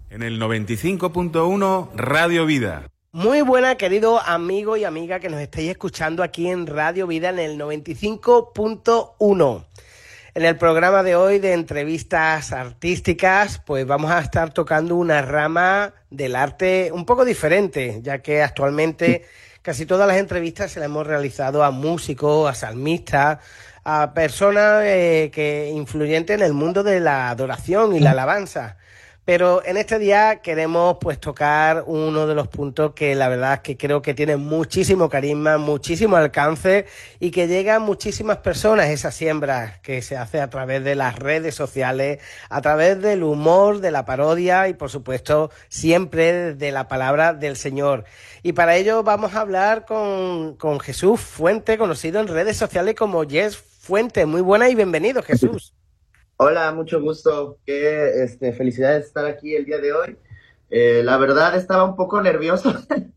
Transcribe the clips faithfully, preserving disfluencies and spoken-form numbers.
En el noventa y cinco punto uno Radio Vida. Muy buena, querido amigo y amiga que nos estáis escuchando aquí en Radio Vida en el noventa y cinco punto uno. En el programa de hoy de entrevistas artísticas, pues vamos a estar tocando una rama del arte un poco diferente, ya que actualmente casi todas las entrevistas se las hemos realizado a músicos, a salmistas, a personas eh, que influyentes en el mundo de la adoración y la alabanza. Pero en este día queremos pues tocar uno de los puntos que la verdad es que creo que tiene muchísimo carisma, muchísimo alcance y que llega a muchísimas personas, esa siembra que se hace a través de las redes sociales, a través del humor, de la parodia y por supuesto siempre de la palabra del Señor. Y para ello vamos a hablar con, con Jesús Fuente, conocido en redes sociales como Yes Fuente. Muy buena y bienvenido, Jesús. Hola, mucho gusto. Qué este, felicidad de estar aquí el día de hoy. Eh, la verdad estaba un poco nervioso,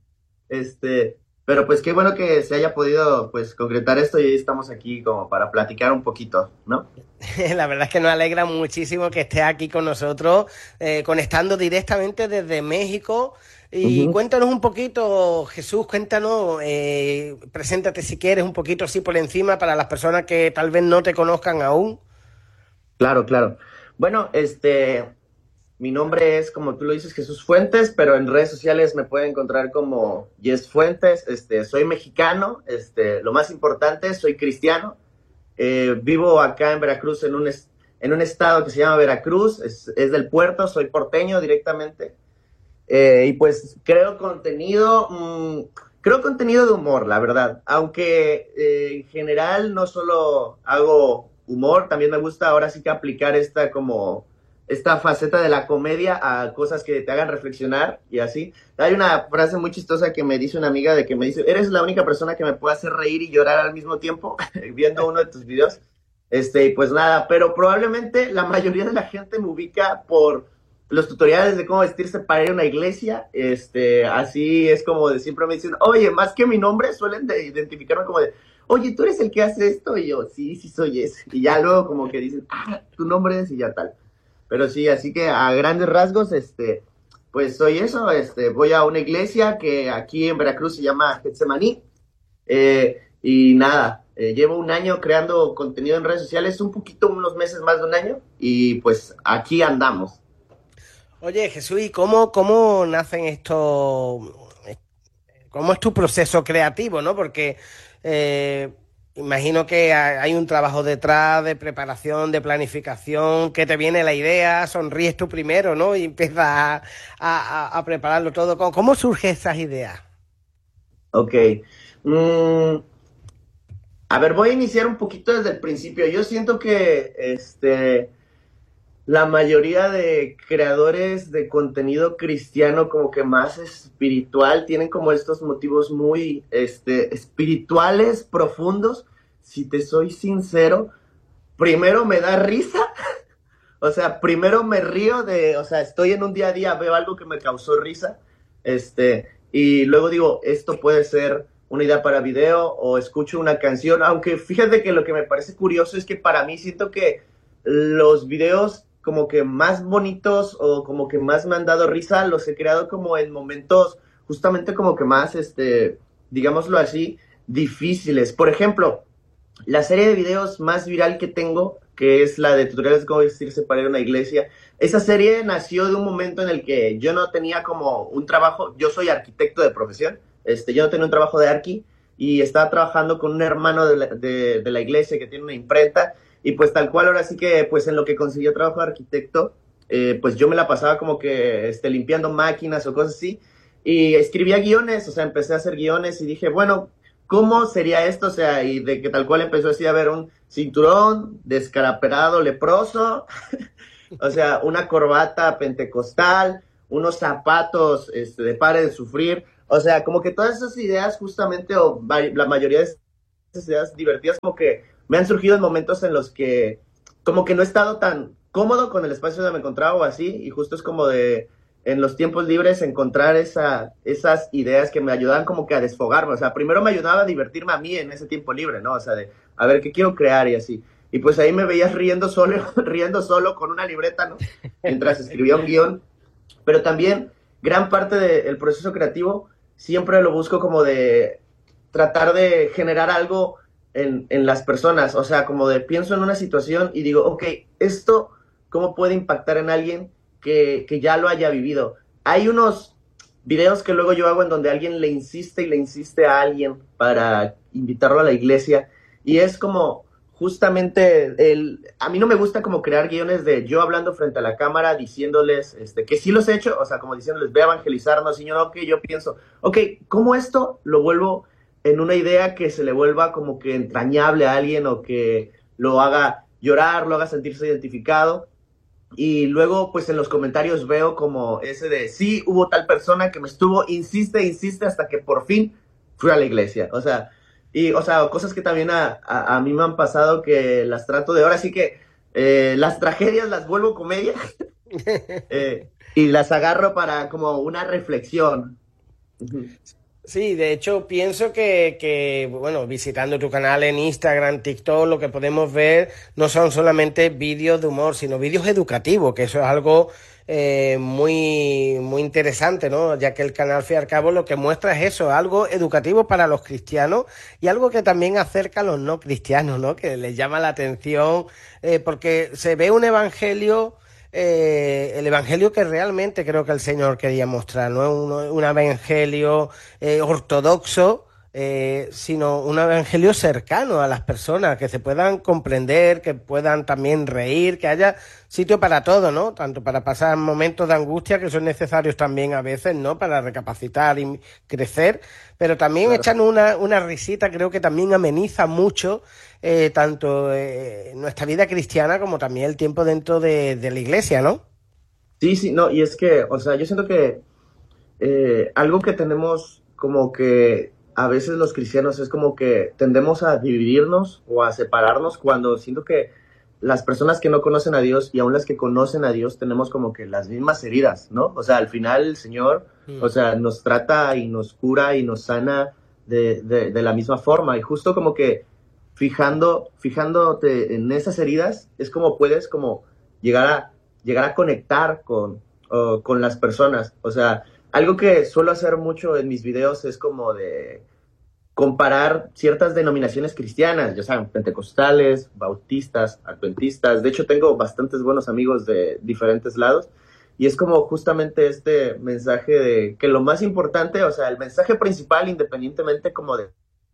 este, pero pues qué bueno que se haya podido pues concretar esto y hoy estamos aquí como para platicar un poquito, ¿no? La verdad es que nos alegra muchísimo que estés aquí con nosotros, eh, conectando directamente desde México. Y uh-huh. Cuéntanos un poquito, Jesús, cuéntanos, eh, preséntate si quieres un poquito así por encima para las personas que tal vez no te conozcan aún. Claro, claro. Bueno, este, mi nombre es, como tú lo dices, Jesús Fuentes, pero en redes sociales me pueden encontrar como Yes Fuentes. Este, soy mexicano, este, lo más importante, soy cristiano. Eh, vivo acá en Veracruz, en un, es, en un estado que se llama Veracruz, es, es del puerto, soy porteño directamente. Eh, y pues creo contenido, mmm, creo contenido de humor, la verdad. Aunque eh, en general no solo hago humor, también me gusta ahora sí que aplicar esta como esta faceta de la comedia a cosas que te hagan reflexionar y así. Hay una frase muy chistosa que me dice una amiga de que me dice, eres la única persona que me puede hacer reír y llorar al mismo tiempo viendo uno de tus videos. Este, y pues nada, pero probablemente la mayoría de la gente me ubica por los tutoriales de cómo vestirse para ir a una iglesia. Este, así es como de siempre me dicen, oye, más que mi nombre suelen de identificarme como de, oye, ¿tú eres el que hace esto? Y yo, sí, sí soy ese. Y ya luego como que dicen, ah, tu nombre es y ya tal. Pero sí, así que a grandes rasgos, este, pues soy eso. Este, voy a una iglesia que aquí en Veracruz se llama Getsemaní. Eh, y nada, eh, llevo un año creando contenido en redes sociales, un poquito, unos meses más de un año. Y pues aquí andamos. Oye, Jesús, ¿y cómo, cómo nacen estos? ¿Cómo es tu proceso creativo, no? Porque eh, imagino que hay un trabajo detrás de preparación, de planificación, que te viene la idea, sonríes tú primero, ¿no? Y empiezas a, a, a prepararlo todo. ¿Cómo, cómo surgen esas ideas? Ok. Mm, a ver, voy a iniciar un poquito desde el principio. Yo siento que este... la mayoría de creadores de contenido cristiano como que más espiritual tienen como estos motivos muy este, espirituales, profundos. Si te soy sincero, primero me da risa. O sea, primero me río de, o sea, estoy en un día a día, veo algo que me causó risa, este, y luego digo, esto puede ser una idea para video, o escucho una canción, aunque fíjate que lo que me parece curioso es que para mí siento que los videos como que más bonitos o como que más me han dado risa, los he creado como en momentos justamente como que más, este, digámoslo así, difíciles. Por ejemplo, la serie de videos más viral que tengo, que es la de tutoriales de cómo vestirse para ir a una iglesia, esa serie nació de un momento en el que yo no tenía como un trabajo, yo soy arquitecto de profesión, este, yo no tenía un trabajo de arqui y estaba trabajando con un hermano de la, de, de la iglesia que tiene una imprenta. Y pues tal cual, ahora sí que pues en lo que consiguió trabajo de arquitecto, eh, pues yo me la pasaba como que este, limpiando máquinas o cosas así, y escribía guiones, o sea, empecé a hacer guiones y dije, bueno, ¿cómo sería esto? O sea, y de que tal cual empezó así a ver un cinturón descaraperado leproso, o sea, una corbata pentecostal, unos zapatos este, de pare de sufrir, o sea, como que todas esas ideas justamente, o la mayoría de esas ideas divertidas como que me han surgido en momentos en los que como que no he estado tan cómodo con el espacio donde me encontraba o así, y justo es como de, en los tiempos libres, encontrar esa, esas ideas que me ayudaban como que a desfogarme. O sea, primero me ayudaba a divertirme a mí en ese tiempo libre, ¿no? O sea, de a ver qué quiero crear y así. Y pues ahí me veías riendo solo, riendo solo con una libreta, ¿no? Mientras escribía un guión. pero también gran parte del proceso creativo siempre lo busco como de tratar de generar algo en, en las personas, o sea, como de pienso en una situación y digo, ok, esto, ¿cómo puede impactar en alguien que, que ya lo haya vivido? Hay unos videos que luego yo hago en donde alguien le insiste y le insiste a alguien para invitarlo a la iglesia, y es como justamente el, a mí no me gusta como crear guiones de yo hablando frente a la cámara diciéndoles este, que sí los he hecho, o sea, como diciéndoles ve a evangelizarnos, y yo, ok, yo pienso, ok, ¿cómo esto lo vuelvo en una idea que se le vuelva como que entrañable a alguien o que lo haga llorar, lo haga sentirse identificado? Y luego, pues en los comentarios veo como ese de, sí, hubo tal persona que me estuvo, insiste, insiste, hasta que por fin fui a la iglesia. O sea, y, o sea, cosas que también a, a, a mí me han pasado que las trato de, ahora sí que eh, las tragedias las vuelvo comedia eh, y las agarro para como una reflexión. Sí, de hecho pienso que, que, bueno, visitando tu canal en Instagram, TikTok, lo que podemos ver no son solamente vídeos de humor, sino vídeos educativos, que eso es algo eh, muy, muy interesante, ¿no? Ya que el canal, al fin y al cabo, lo que muestra es eso, algo educativo para los cristianos y algo que también acerca a los no cristianos, ¿no? Que les llama la atención, eh, porque se ve un evangelio... Eh, el evangelio que realmente creo que el Señor quería mostrar, no es un, un evangelio eh, ortodoxo, eh, sino un evangelio cercano a las personas, que se puedan comprender, que puedan también reír, que haya sitio para todo, ¿no? Tanto para pasar momentos de angustia que son necesarios también a veces, ¿no? Para recapacitar y crecer, pero también Claro. echan una, una risita, creo que también ameniza mucho eh, tanto eh, nuestra vida cristiana como también el tiempo dentro de, de la iglesia, ¿no? Sí, sí, no, y es que, o sea, yo siento que eh, algo que tenemos como que a veces los cristianos es como que tendemos a dividirnos o a separarnos cuando siento que las personas que no conocen a Dios y aún las que conocen a Dios tenemos como que las mismas heridas, ¿no? O sea, al final el Señor, Mm. o sea, nos trata y nos cura y nos sana de, de, de la misma forma, y justo como que fijando, fijándote en esas heridas es como puedes como llegar a, llegar a conectar con, uh, con las personas. O sea, algo que suelo hacer mucho en mis videos es como de comparar ciertas denominaciones cristianas, ya saben, pentecostales, bautistas, adventistas. De hecho, tengo bastantes buenos amigos de diferentes lados, y es como justamente este mensaje de que lo más importante, o sea, el mensaje principal, independientemente como de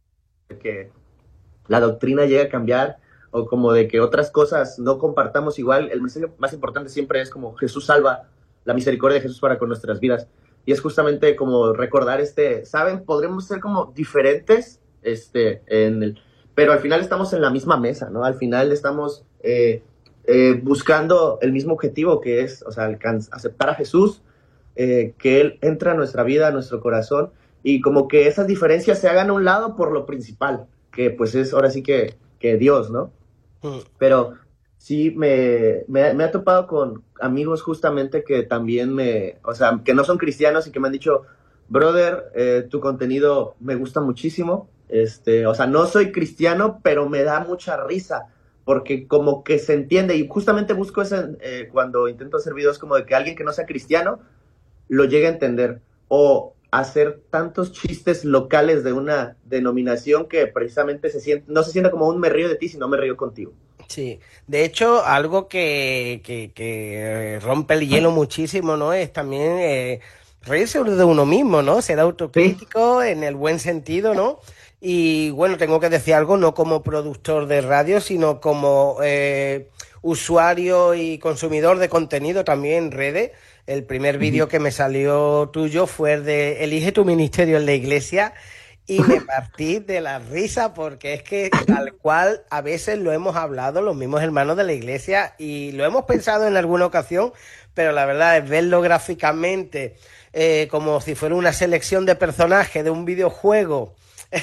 que la doctrina llegue a cambiar o como de que otras cosas no compartamos igual, el mensaje más importante siempre es como Jesús salva, la misericordia de Jesús para con nuestras vidas. Y es justamente como recordar este, ¿saben? Podremos ser como diferentes, este, en el, pero al final estamos en la misma mesa, ¿no? Al final estamos eh, eh, buscando el mismo objetivo, que es, o sea, alcanz- aceptar a Jesús, eh, que Él entra a nuestra vida, a nuestro corazón, y como que esas diferencias se hagan a un lado por lo principal, que pues es ahora sí que, que Dios, ¿no? Mm. Pero sí me, me, me ha topado con amigos justamente que también me, o sea, que no son cristianos y que me han dicho, brother, eh, tu contenido me gusta muchísimo, este, o sea, no soy cristiano, pero me da mucha risa, porque como que se entiende, y justamente busco eso eh, cuando intento hacer videos, como de que alguien que no sea cristiano lo llegue a entender, o hacer tantos chistes locales de una denominación que precisamente se siente, no se sienta como un me río de ti, sino me río contigo. Sí, de hecho, algo que, que, que rompe el hielo muchísimo, ¿no? Es también eh, reírse de uno mismo, ¿no? Ser Sí, autocrítico en el buen sentido, ¿no? Y bueno, tengo que decir algo, no como productor de radio, sino como eh, usuario y consumidor de contenido también en redes. El primer vídeo que me salió tuyo fue el de Elige tu ministerio en la iglesia. Y me partí de la risa porque es que tal cual a veces lo hemos hablado los mismos hermanos de la iglesia y lo hemos pensado en alguna ocasión, pero la verdad es verlo gráficamente eh, como si fuera una selección de personajes de un videojuego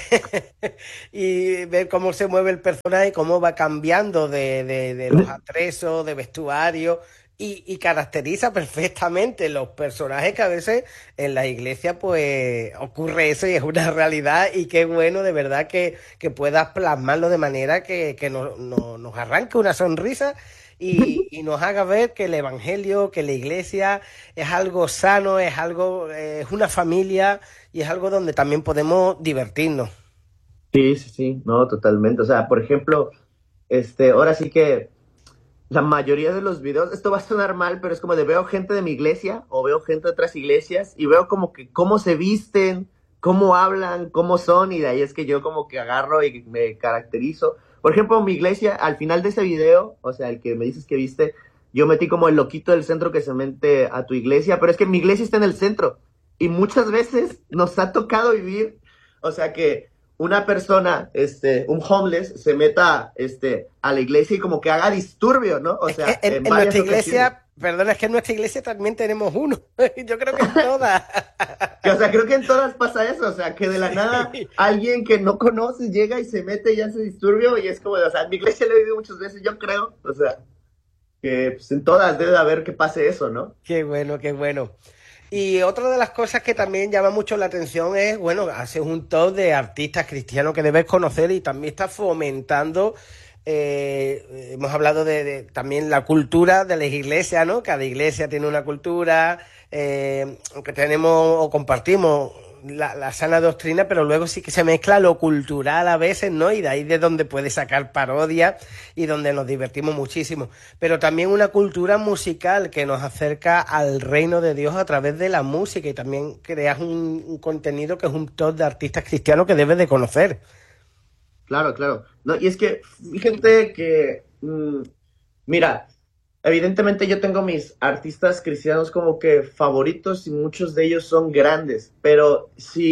y ver cómo se mueve el personaje, cómo va cambiando de, de, de los atresos, de vestuario. Y, y caracteriza perfectamente los personajes que a veces en la iglesia pues ocurre eso y es una realidad, y qué bueno de verdad que, que puedas plasmarlo de manera que, que no, no- nos arranque una sonrisa y, y nos haga ver que el Evangelio, que la iglesia es algo sano, es algo, eh, es una familia y es algo donde también podemos divertirnos. Sí, sí, sí, no, totalmente. O sea, por ejemplo, este, ahora sí que la mayoría de los videos, esto va a sonar mal, pero es como de veo gente de mi iglesia o veo gente de otras iglesias y veo como que cómo se visten, cómo hablan, cómo son, y de ahí es que yo como que agarro y me caracterizo. Por ejemplo, mi iglesia, al final de ese video, o sea, el que me dices que viste, yo metí como el loquito del centro que se mete a tu iglesia, pero es que mi iglesia está en el centro y muchas veces nos ha tocado vivir, o sea que una persona, este, un homeless, se meta, este, a la iglesia y como que haga disturbio, ¿no? O sea, en, en en nuestra ocasiones. iglesia, perdona, es que en nuestra iglesia también tenemos uno. Yo creo que en todas. Que, o sea, creo que en todas pasa eso, o sea, que de la Sí. nada alguien que no conoces llega y se mete y hace disturbio y es como, o sea, en mi iglesia lo he vivido muchas veces, yo creo, o sea, que pues, en todas debe de haber que pase eso, ¿no? Qué bueno, qué bueno. Y otra de las cosas que también llama mucho la atención es, bueno, haces un top de artistas cristianos que debes conocer y también estás fomentando, eh, hemos hablado de, de también la cultura de las iglesias, ¿no? Cada iglesia tiene una cultura, eh, aunque tenemos o compartimos la, la sana doctrina, pero luego sí que se mezcla lo cultural a veces, ¿no? Y de ahí de donde puede sacar parodias y donde nos divertimos muchísimo. Pero también una cultura musical que nos acerca al reino de Dios a través de la música y también creas un, un contenido que es un top de artistas cristianos que debes de conocer. Claro, claro. No, y es que, fíjate que, mm, mira, evidentemente yo tengo mis artistas cristianos como que favoritos y muchos de ellos son grandes, pero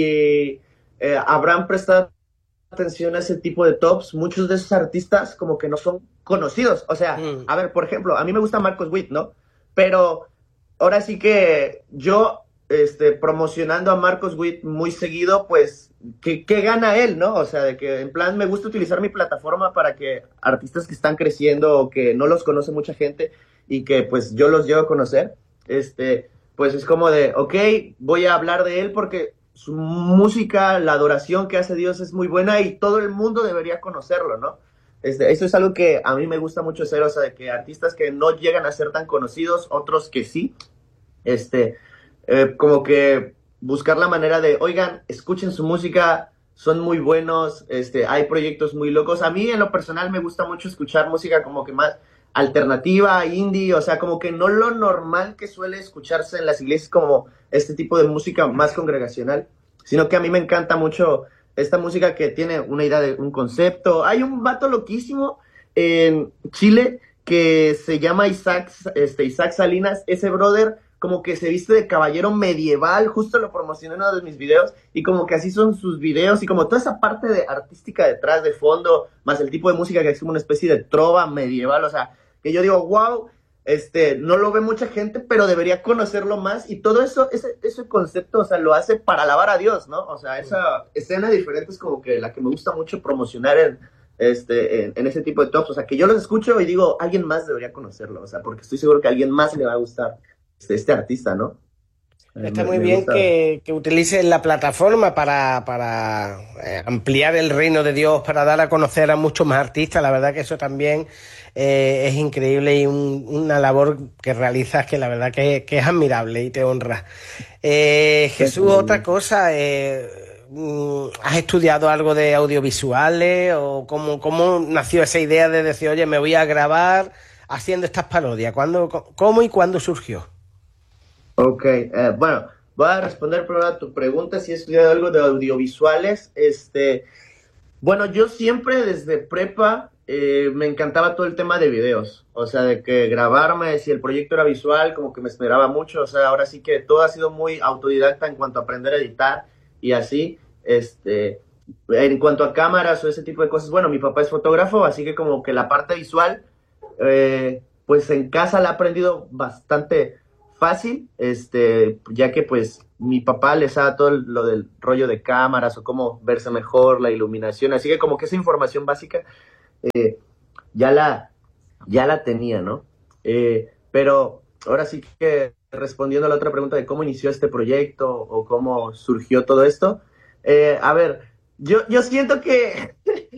si eh, habrán prestado atención a ese tipo de tops, muchos de esos artistas como que no son conocidos. O sea, Mm. a ver, por ejemplo, a mí me gusta Marcos Witt, ¿no? Pero ahora sí que yo, este, promocionando a Marcos Witt muy seguido, pues, ¿qué, qué gana él, no? O sea, de que en plan me gusta utilizar mi plataforma para que artistas que están creciendo o que no los conoce mucha gente y que pues yo los llevo a conocer, este, pues es como de, ok, voy a hablar de él porque su música, la adoración que hace Dios es muy buena y todo el mundo debería conocerlo, ¿no? Este, eso es algo que a mí me gusta mucho hacer, o sea, de que artistas que no llegan a ser tan conocidos, otros que sí, este, eh, como que buscar la manera de, oigan, escuchen su música, son muy buenos, este, hay proyectos muy locos. A mí en lo personal me gusta mucho escuchar música como que más alternativa, indie, o sea, como que no lo normal que suele escucharse en las iglesias como este tipo de música más congregacional, sino que a mí me encanta mucho esta música que tiene una idea de un concepto. Hay un vato loquísimo en Chile que se llama Isaac, este, Isaac Salinas, ese brother como que se viste de caballero medieval, justo lo promocioné en uno de mis videos, y como que así son sus videos, y como toda esa parte de artística detrás, de fondo, más el tipo de música que es como una especie de trova medieval, o sea, que yo digo, wow, este, no lo ve mucha gente, pero debería conocerlo más, y todo eso, ese, ese concepto, o sea, lo hace para alabar a Dios, ¿no? O sea, esa escena diferente es como que la que me gusta mucho promocionar en, este, en, en ese tipo de tops, o sea, que yo los escucho y digo, alguien más debería conocerlo, o sea, porque estoy seguro que a alguien más le va a gustar este, este artista, ¿no? Eh, Está me, muy me bien gusta. que, que utilices la plataforma para, para eh, ampliar el reino de Dios, para dar a conocer a muchos más artistas. La verdad que eso también eh, es increíble y un- una labor que realizas que la verdad que, que es admirable y te honra. Eh, Jesús, otra cosa, eh, mm, ¿has estudiado algo de audiovisuales o cómo, cómo nació esa idea de decir, oye, me voy a grabar haciendo estas parodias? ¿Cuándo, cómo y cuándo surgió? Ok, eh, bueno, voy a responder primero a tu pregunta si he estudiado algo de audiovisuales. Este, bueno, yo siempre desde prepa eh, me encantaba todo el tema de videos, o sea, de que grabarme, si el proyecto era visual, como que me esperaba mucho, o sea, ahora sí que todo ha sido muy autodidacta en cuanto a aprender a editar y así, este, en cuanto a cámaras o ese tipo de cosas, bueno, mi papá es fotógrafo, así que como que la parte visual, eh, pues en casa la he aprendido bastante fácil, este, ya que pues mi papá le sabe todo lo del rollo de cámaras o cómo verse mejor, la iluminación, así que como que esa información básica eh, ya la ya la tenía, ¿no? Eh, pero ahora sí que respondiendo a la otra pregunta de cómo inició este proyecto o cómo surgió todo esto, eh, a ver, yo, yo siento que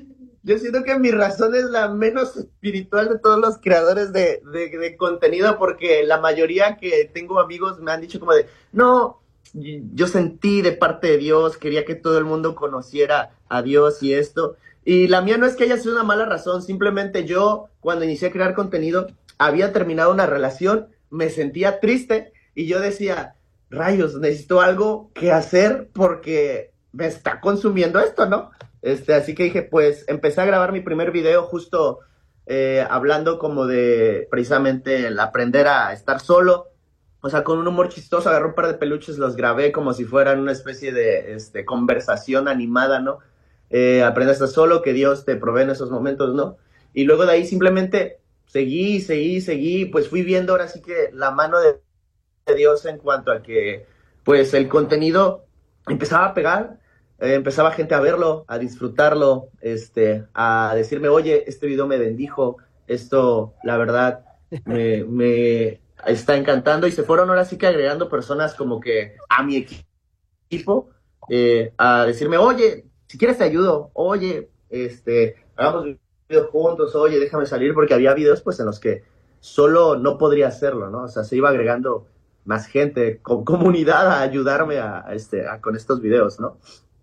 yo siento que mi razón es la menos espiritual de todos los creadores de, de, de contenido, porque la mayoría que tengo amigos me han dicho como de, no, yo sentí de parte de Dios, quería que todo el mundo conociera a Dios y esto. Y la mía no es que haya sido una mala razón, simplemente yo, cuando inicié a crear contenido, había terminado una relación, me sentía triste y yo decía, rayos, necesito algo que hacer porque me está consumiendo esto, ¿no? Este, así que dije, pues, empecé a grabar mi primer video justo eh, hablando como de, precisamente, el aprender a estar solo. O sea, con un humor chistoso, agarré un par de peluches, los grabé como si fueran una especie de este, conversación animada, ¿no? Eh, aprende a estar solo, que Dios te provee en esos momentos, ¿no? Y luego de ahí simplemente seguí, seguí, seguí, pues fui viendo ahora sí que la mano de, de Dios en cuanto a que, pues, el contenido empezaba a pegar, eh, empezaba gente a verlo, a disfrutarlo, este, a decirme, oye, este video me bendijo, esto, la verdad, me, me está encantando, y se fueron ahora sí que agregando personas como que a mi equipo, eh, a decirme, oye, si quieres te ayudo, oye, este, hagamos videos juntos, oye, déjame salir, porque había videos pues en los que solo no podría hacerlo, ¿no? O sea, se iba agregando más gente, con comunidad a ayudarme a, a este, a, con estos videos, ¿no?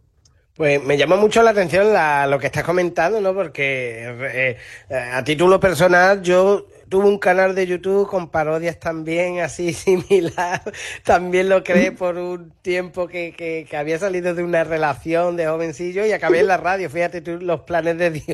Pues me llama mucho la atención la, lo que estás comentando, ¿no? Porque eh, eh, a título personal yo tuve un canal de YouTube con parodias también así similar. También lo creé por un tiempo que, que, que había salido de una relación de jovencillo y acabé en la radio. Fíjate tú los planes de Dios.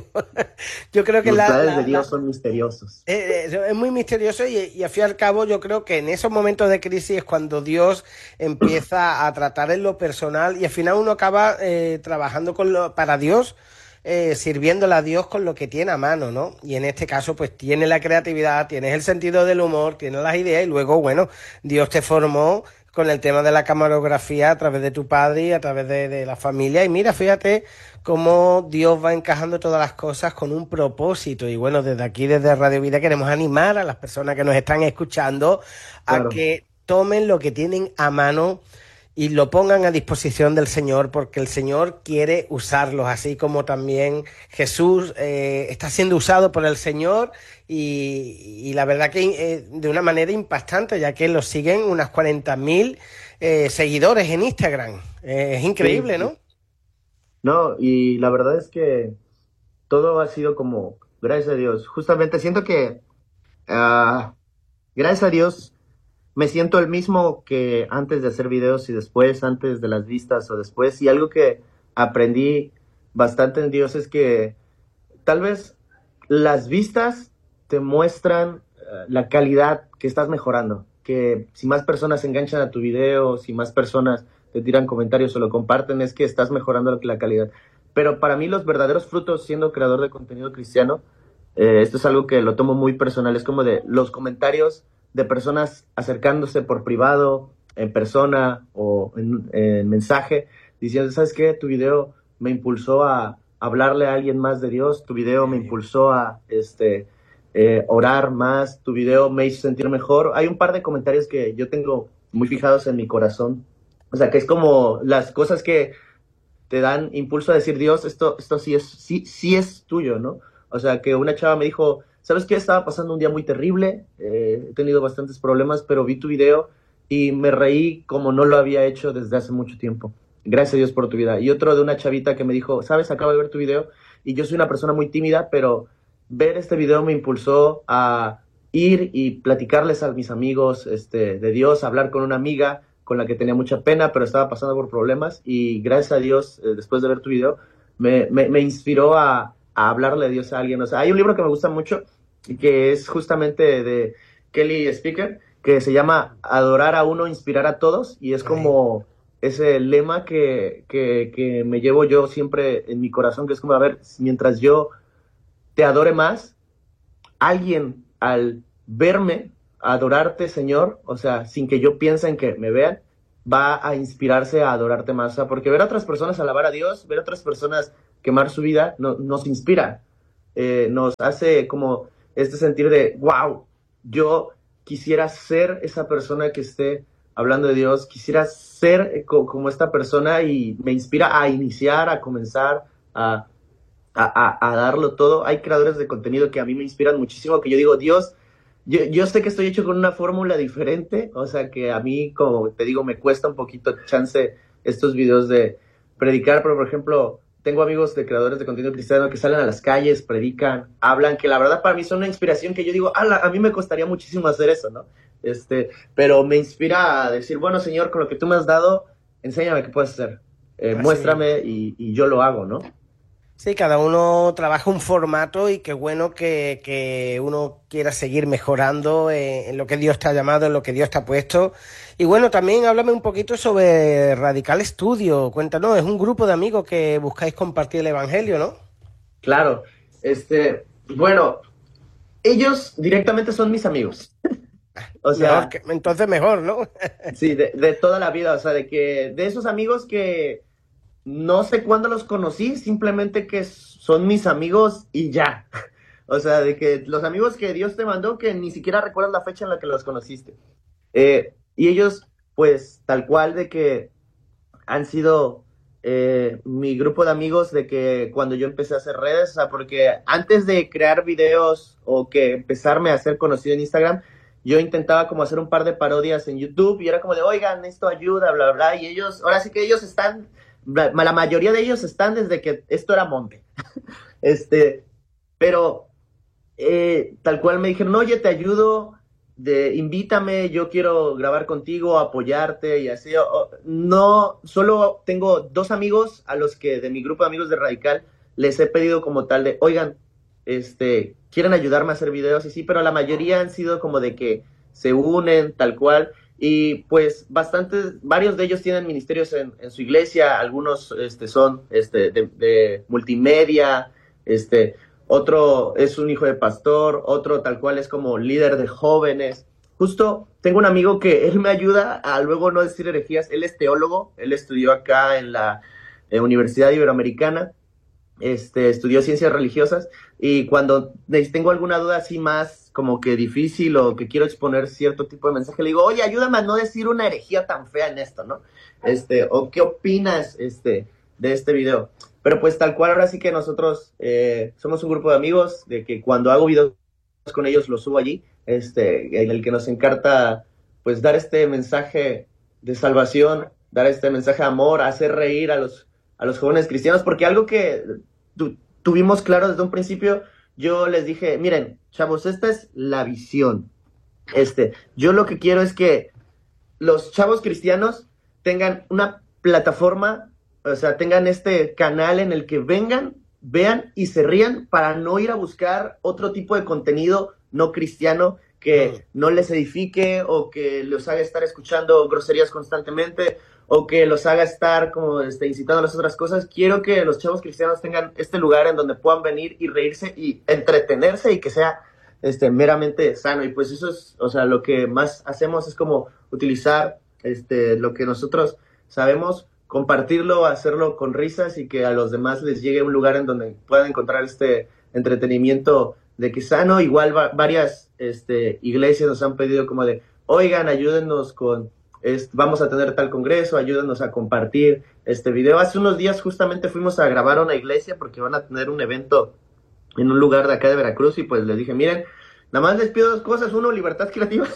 Yo creo que los la, planes la, de Dios la, son misteriosos. Eh, es muy misterioso y, y al fin y al cabo yo creo que en esos momentos de crisis es cuando Dios empieza a tratar en lo personal y al final uno acaba eh, trabajando con lo, para Dios, eh, sirviéndole a Dios con lo que tiene a mano, ¿no? Y en este caso pues tiene la creatividad, tienes el sentido del humor, tienes las ideas y luego, bueno, Dios te formó con el tema de la camarografía a través de tu padre y a través de, de la familia. Y mira, fíjate cómo Dios va encajando todas las cosas con un propósito. Y bueno, desde aquí, desde Radio Vida, queremos animar a las personas que nos están escuchando a Claro. que tomen lo que tienen a mano y lo pongan a disposición del Señor, porque el Señor quiere usarlos, así como también Jesús eh, está siendo usado por el Señor y, y la verdad que eh, de una manera impactante, ya que los siguen unas cuarenta mil eh, seguidores en Instagram. Eh, es increíble, Sí. ¿no? No, y la verdad es que todo ha sido como, gracias a Dios. Justamente siento que, uh, gracias a Dios, me siento el mismo que antes de hacer videos y después, antes de las vistas o después. Y algo que aprendí bastante en Dios es que tal vez las vistas te muestran uh, la calidad que estás mejorando. Que si más personas se enganchan a tu video, si más personas te tiran comentarios o lo comparten, es que estás mejorando la calidad. Pero para mí los verdaderos frutos siendo creador de contenido cristiano, eh, esto es algo que lo tomo muy personal, es como de los comentarios de personas acercándose por privado, en persona o en, en mensaje, diciendo, ¿sabes qué? Tu video me impulsó a hablarle a alguien más de Dios, tu video me impulsó a este, eh, orar más, tu video me hizo sentir mejor. Hay un par de comentarios que yo tengo muy fijados en mi corazón, o sea, que es como las cosas que te dan impulso a decir, Dios, esto, esto sí es, sí, sí es tuyo, ¿no? O sea, que una chava me dijo, ¿sabes qué? Estaba pasando un día muy terrible, eh, he tenido bastantes problemas, pero vi tu video y me reí como no lo había hecho desde hace mucho tiempo. Gracias a Dios por tu vida. Y otro de una chavita que me dijo, ¿sabes? Acabo de ver tu video y yo soy una persona muy tímida, pero ver este video me impulsó a ir y platicarles a mis amigos este, de Dios, a hablar con una amiga con la que tenía mucha pena, pero estaba pasando por problemas, y gracias a Dios, eh, después de ver tu video, me, me, me inspiró a, a hablarle de Dios a alguien. O sea, hay un libro que me gusta mucho, que es justamente de Kelly Speaker, que se llama Adorar a uno, inspirar a todos, y es como ese lema que, que, que me llevo yo siempre en mi corazón, que es como, a ver, mientras yo te adore más, alguien al verme adorarte, Señor, o sea, sin que yo piense en que me vean, va a inspirarse a adorarte más. O sea, porque ver a otras personas alabar a Dios, ver a otras personas quemar su vida, no, nos inspira, eh, nos hace como este sentir de, wow, yo quisiera ser esa persona que esté hablando de Dios, quisiera ser co- como esta persona, y me inspira a iniciar, a comenzar, a a, a, a darlo todo. Hay creadores de contenido que a mí me inspiran muchísimo, que yo digo, Dios, yo, yo sé que estoy hecho con una fórmula diferente, o sea que a mí, como te digo, me cuesta un poquito chance estos videos de predicar, pero por ejemplo, tengo amigos de creadores de contenido cristiano que salen a las calles, predican, hablan, que la verdad para mí son una inspiración que yo digo, ala, a mí me costaría muchísimo hacer eso, ¿no? Este, pero me inspira a decir, bueno, Señor, con lo que tú me has dado, enséñame qué puedes hacer, eh, muéstrame y, y yo lo hago, ¿no? Sí, cada uno trabaja un formato y qué bueno que, que uno quiera seguir mejorando en, en lo que Dios te ha llamado, en lo que Dios te ha puesto. Y bueno, también háblame un poquito sobre Radical Studio. Cuéntanos, es un grupo de amigos que buscáis compartir el evangelio, ¿no? Claro, este, bueno, ellos directamente son mis amigos. O sea, mejor que, entonces mejor, ¿no? sí, de, de toda la vida, o sea, de que de esos amigos que no sé cuándo los conocí, simplemente que son mis amigos y ya. O sea, de que los amigos que Dios te mandó que ni siquiera recuerdas la fecha en la que los conociste. Eh, y ellos, pues, tal cual de que han sido eh, mi grupo de amigos de que cuando yo empecé a hacer redes, o sea, porque antes de crear videos o que empezarme a ser conocido en Instagram, yo intentaba como hacer un par de parodias en YouTube y era como de, oigan, esto ayuda, bla, bla, y ellos, ahora sí que ellos están, la mayoría de ellos están desde que esto era monte. este, pero eh, tal cual me dijeron, oye, te ayudo, de invítame, yo quiero grabar contigo, apoyarte y así. O, no, solo tengo dos amigos a los que de mi grupo de amigos de Radical les he pedido como tal de, oigan, este, quieren ayudarme a hacer videos y sí, pero la mayoría han sido como de que se unen tal cual y pues bastantes, varios de ellos tienen ministerios en, en su iglesia, algunos este, son este, de, de multimedia, este, otro es un hijo de pastor, otro tal cual es como líder de jóvenes. Justo tengo un amigo que él me ayuda a luego no decir herejías, él es teólogo, él estudió acá en la eh, Universidad Iberoamericana, este, estudió ciencias religiosas y cuando tengo alguna duda así más como que difícil o que quiero exponer cierto tipo de mensaje, le digo, oye, ayúdame a no decir una herejía tan fea en esto, ¿no? Este, o ¿qué opinas este, de este video? Pero pues tal cual ahora sí que nosotros eh, somos un grupo de amigos, de que cuando hago videos con ellos los subo allí, este, en el que nos encanta pues dar este mensaje de salvación, dar este mensaje de amor, hacer reír a los, a los jóvenes cristianos, porque algo que tu, tuvimos claro desde un principio, yo les dije, miren, chavos, esta es la visión. Este, yo lo que quiero es que los chavos cristianos tengan una plataforma, o sea, tengan este canal en el que vengan, vean y se rían para no ir a buscar otro tipo de contenido no cristiano que no les edifique o que los haga estar escuchando groserías constantemente o que los haga estar como este, incitando a las otras cosas. Quiero que los chavos cristianos tengan este lugar en donde puedan venir y reírse y entretenerse y que sea este, meramente sano. Y pues eso es, o sea, lo que más hacemos es como utilizar este, lo que nosotros sabemos, compartirlo, hacerlo con risas y que a los demás les llegue a un lugar en donde puedan encontrar este entretenimiento de que sano. Igual va, varias este, iglesias nos han pedido como de, oigan, ayúdennos con, este, vamos a tener tal congreso, ayúdennos a compartir este video. Hace unos días justamente fuimos a grabar a una iglesia porque van a tener un evento en un lugar de acá de Veracruz y pues les dije, miren, nada más les pido dos cosas, uno, libertad creativa,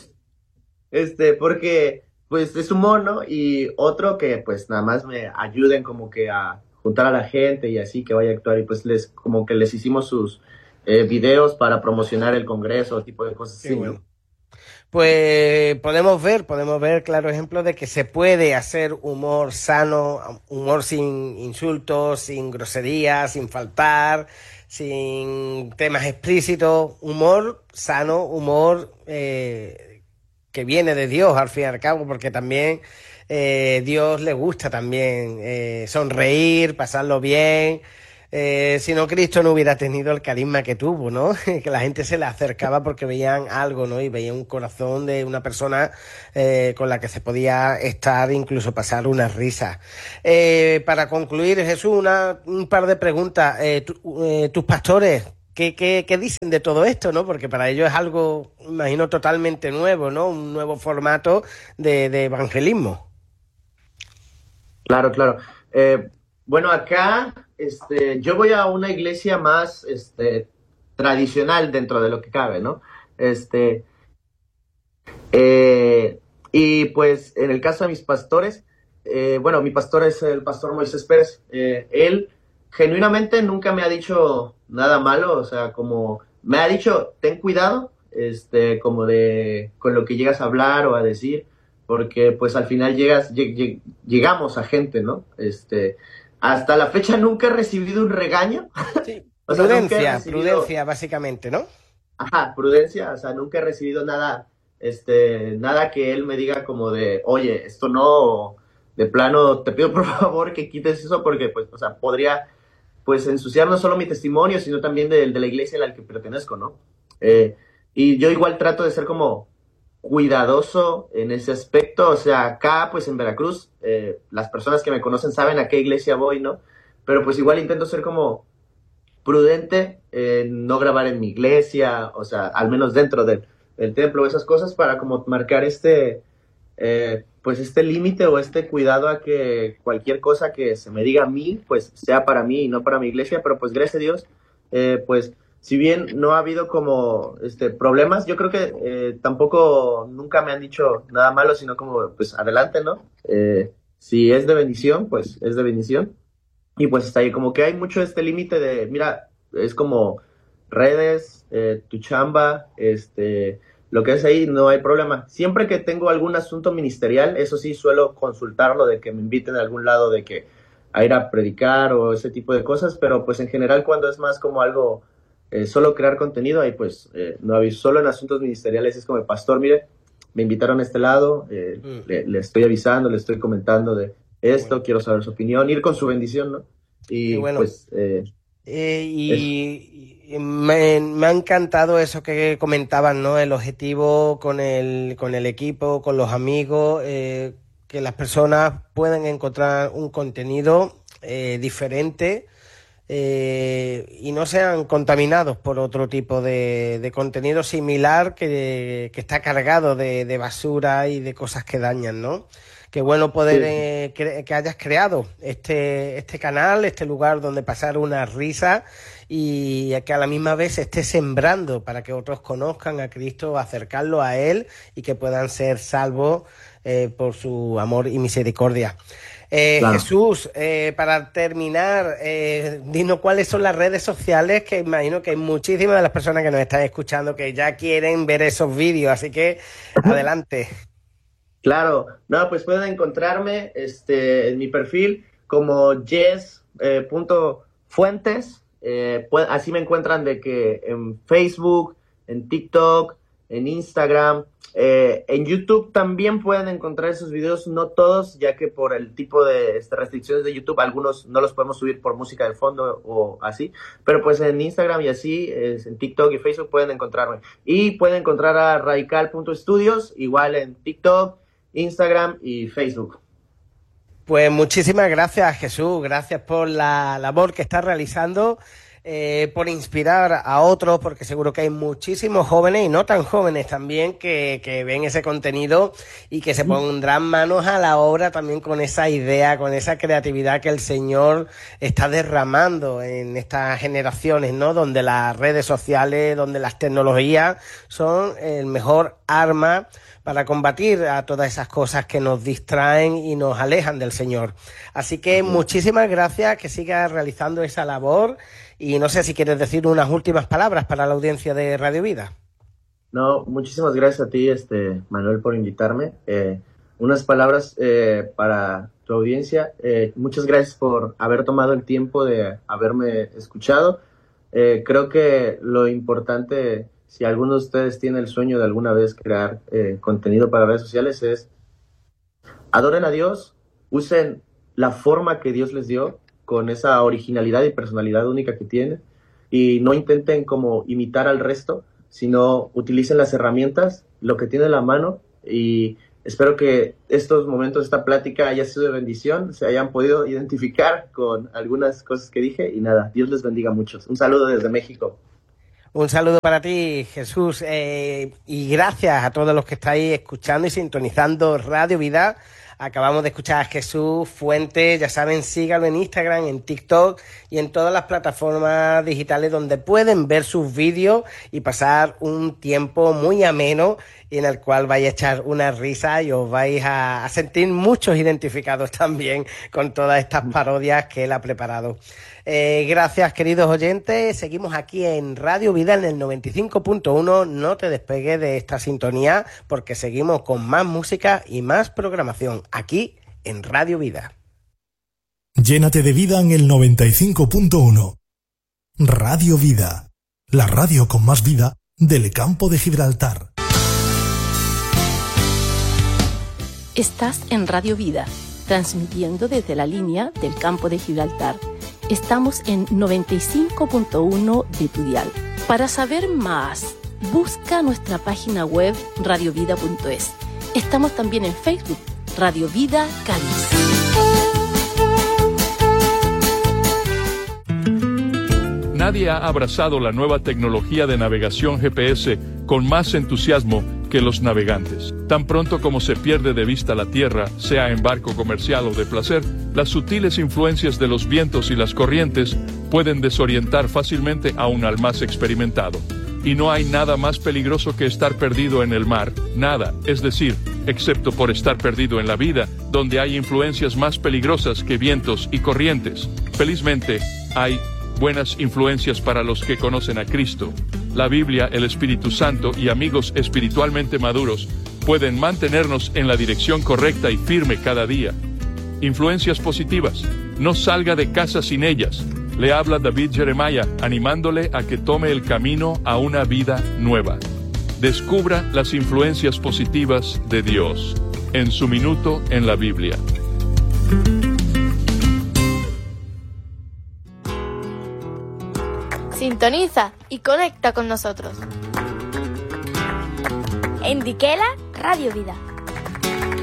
este, porque pues es humor, ¿no? Y otro que pues nada más me ayuden como que a juntar a la gente y así que vaya a actuar y pues les como que les hicimos sus eh, videos para promocionar el congreso, tipo de cosas así, bueno. ¿no? Pues podemos ver, podemos ver claro ejemplo de que se puede hacer humor sano, humor sin insultos, sin groserías, sin faltar, sin temas explícitos, humor sano, humor eh, que viene de Dios al fin y al cabo, porque también eh, Dios le gusta también eh, sonreír, pasarlo bien. Eh, si no, Cristo no hubiera tenido el carisma que tuvo, ¿no? Que la gente se le acercaba porque veían algo, ¿no? Y veían un corazón de una persona eh, con la que se podía estar, incluso pasar unas risas. Eh, para concluir, Jesús, una, un par de preguntas. Eh, tu, eh, tus pastores, ¿qué, qué, qué dicen de todo esto, no? Porque para ellos es algo, imagino, totalmente nuevo, ¿no? Un nuevo formato de, de evangelismo. Claro, claro. Eh, bueno, acá este, yo voy a una iglesia más, este, tradicional dentro de lo que cabe, ¿no? Este, eh, y pues en el caso de mis pastores, eh, bueno, mi pastor es el pastor Moisés Pérez. Eh, él genuinamente nunca me ha dicho nada malo, o sea, como me ha dicho, ten cuidado, este, como de con lo que llegas a hablar o a decir, porque pues al final llegas, lleg, lleg, llegamos a gente, ¿no? Este, hasta la fecha nunca he recibido un regaño. Sí, o sea, prudencia, recibido, prudencia, básicamente, ¿no? Ajá, prudencia, o sea, nunca he recibido nada, este, nada que él me diga como de, oye, esto no, de plano, te pido por favor que quites eso porque, pues, o sea, podría, pues, ensuciar no solo mi testimonio, sino también de, de la iglesia a la que pertenezco, ¿no? Eh, y yo igual trato de ser como cuidadoso en ese aspecto, o sea, acá, pues, en Veracruz, eh, las personas que me conocen saben a qué iglesia voy, ¿no? Pero, pues, igual intento ser como prudente, eh, no grabar en mi iglesia, o sea, al menos dentro del, del templo, esas cosas, para como marcar este, eh, pues este límite o este cuidado a que cualquier cosa que se me diga a mí, pues sea para mí y no para mi iglesia, pero pues gracias a Dios, eh, pues si bien no ha habido como este problemas, yo creo que eh, tampoco nunca me han dicho nada malo, sino como pues adelante, ¿no? Eh, si es de bendición, pues es de bendición. Y pues está ahí, como que hay mucho este límite de, mira, es como redes, eh, tu chamba, este, lo que es ahí, no hay problema. Siempre que tengo algún asunto ministerial, eso sí, suelo consultarlo de que me inviten a algún lado, de que a ir a predicar o ese tipo de cosas, pero pues en general cuando es más como algo, eh, solo crear contenido, ahí pues eh, no aviso. Solo en asuntos ministeriales es como, pastor, mire, me invitaron a este lado, eh, mm. le, le estoy avisando, le estoy comentando de esto, bueno, quiero saber su opinión, ir con su bendición, ¿no? Y, y bueno, pues... Eh, eh, y, y me, me ha encantado eso que comentaban, ¿no? El objetivo con el, con el equipo, con los amigos, eh, que las personas puedan encontrar un contenido eh, diferente eh, y no sean contaminados por otro tipo de, de contenido similar que, que está cargado de, de basura y de cosas que dañan, ¿no? Qué bueno poder eh, cre- que hayas creado este, este canal, este lugar donde pasar una risa y que a la misma vez esté sembrando para que otros conozcan a Cristo, acercarlo a Él y que puedan ser salvos eh, por su amor y misericordia. Eh, claro. Jesús, eh, para terminar, eh, dinos cuáles son las redes sociales, que imagino que hay muchísimas de las personas que nos están escuchando que ya quieren ver esos vídeos, así que adelante. Claro, no, pues pueden encontrarme este, en mi perfil como Jess eh, punto Fuentes, eh, pues, así me encuentran de que en Facebook, en TikTok, en Instagram, eh, en YouTube también pueden encontrar esos videos, no todos, ya que por el tipo de este, restricciones de YouTube, algunos no los podemos subir por música de fondo o así, pero pues en Instagram y así, es, en TikTok y Facebook pueden encontrarme. Y pueden encontrar a radical punto estudios, igual en TikTok, Instagram y Facebook. Pues muchísimas gracias, Jesús, gracias por la labor que estás realizando, eh, por inspirar a otros, porque seguro que hay muchísimos jóvenes y no tan jóvenes también que, que ven ese contenido y que se pondrán manos a la obra también con esa idea, con esa creatividad que el Señor está derramando en estas generaciones, ¿no? Donde las redes sociales, donde las tecnologías son el mejor arma para combatir a todas esas cosas que nos distraen y nos alejan del Señor. Así que muchísimas gracias, que sigas realizando esa labor y no sé si quieres decir unas últimas palabras para la audiencia de Radio Vida. No, muchísimas gracias a ti, este Manuel, por invitarme. Eh, unas palabras eh, para tu audiencia. Eh, muchas gracias por haber tomado el tiempo de haberme escuchado. Eh, creo que lo importante, si alguno de ustedes tiene el sueño de alguna vez crear eh, contenido para redes sociales, es adoren a Dios, usen la forma que Dios les dio, con esa originalidad y personalidad única que tiene, y no intenten como imitar al resto, sino utilicen las herramientas, lo que tiene a la mano, y espero que estos momentos, esta plática haya sido de bendición, se hayan podido identificar con algunas cosas que dije, y nada, Dios les bendiga mucho. Un saludo desde México. Un saludo para ti, Jesús, eh, y gracias a todos los que estáis escuchando y sintonizando Radio Vida Acabamos de escuchar a Jesús Fuentes, ya saben, síganlo en Instagram, en TikTok y en todas las plataformas digitales donde pueden ver sus vídeos y pasar un tiempo muy ameno y en el cual vais a echar una risa y os vais a, a sentir muchos identificados también con todas estas parodias que él ha preparado. Eh, gracias, queridos oyentes. Seguimos aquí en Radio Vida en el noventa y cinco punto uno. No te despegues de esta sintonía porque seguimos con más música y más programación aquí en Radio Vida. Llénate de vida en el noventa y cinco punto uno. Radio Vida, la radio con más vida del campo de Gibraltar. Estás en Radio Vida, transmitiendo desde la línea del campo de Gibraltar. Estamos en noventa y cinco punto uno de tu dial. Para saber más, busca nuestra página web radiovida punto es. Estamos también en Facebook, Radio Vida Cádiz. Nadie ha abrazado la nueva tecnología de navegación G P S con más entusiasmo que los navegantes. Tan pronto como se pierde de vista la tierra, sea en barco comercial o de placer, las sutiles influencias de los vientos y las corrientes pueden desorientar fácilmente aún al más experimentado. Y no hay nada más peligroso que estar perdido en el mar, nada, es decir, excepto por estar perdido en la vida, donde hay influencias más peligrosas que vientos y corrientes. Felizmente, hay buenas influencias para los que conocen a Cristo. La Biblia, el Espíritu Santo y amigos espiritualmente maduros pueden mantenernos en la dirección correcta y firme cada día. Influencias positivas. No salga de casa sin ellas. Le habla David Jeremiah, animándole a que tome el camino a una vida nueva. Descubra las influencias positivas de Dios en su minuto en la Biblia. Sintoniza y conecta con nosotros. En Diquela, Radio Vida.